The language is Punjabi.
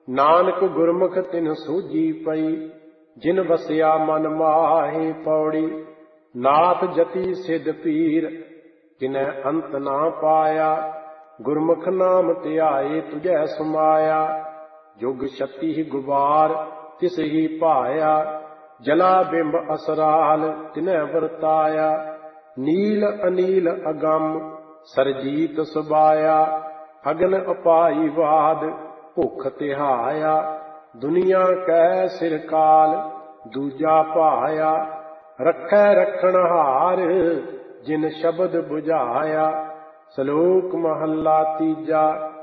ਨਾਨਕ ਗੁਰਮੁਖ ਤਿਨ ਸੂਝੀ ਪਈ, ਜਿਨ ਵਸਿਆ ਮਨ ਮਾਹੀ। ਪੌੜੀ ਨਾਥ ਜਤੀ ਸਿਧ ਪੀਰ, ਤਿਨੈ ਅੰਤ ਨਾ ਪਾਇਆ। ਗੁਰਮੁਖ ਨਾਮ ਧਿਆਏ ਤੁਝੈ ਸਮਾਇਆ। ਜੁਗ ਛਤੀ ਗੁਬਾਰ ਤਿਸ ਹੀ ਭਾਇਆ, ਜਲਾ ਬਿੰਬ ਅਸਰਾਲ ਤਿਨੈ ਵਰਤਾਇਆ। ਨੀਲ ਅਨੀਲ ਅਗੰਮ ਸਰਜੀਤ ਸੁਬਾਇਆ, ਅਗਨ ਅਪਾਈ ਬਾਦ ਭੁੱਖ ਤਿਹਾਇਆ। ਦੁਨੀਆ ਕੈ ਸਿਰ ਕਾਲ ਦੂਜਾ ਭਾਇਆ, ਰੱਖੈ ਰੱਖਣਹਾਰ ਜਿਨ ਸ਼ਬਦ ਬੁਝਾਇਆ। ਸਲੋਕ ਮਹੱਲਾ ਤੀਜਾ।